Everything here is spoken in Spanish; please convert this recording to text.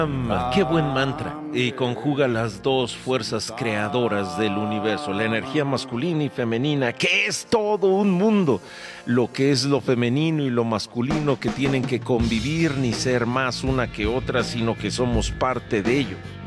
Qué buen mantra. Y conjuga las dos fuerzas creadoras del universo, la energía masculina y femenina, que es todo un mundo. Lo que es lo femenino y lo masculino que tienen que convivir ni ser más una que otra, sino que somos parte de ello.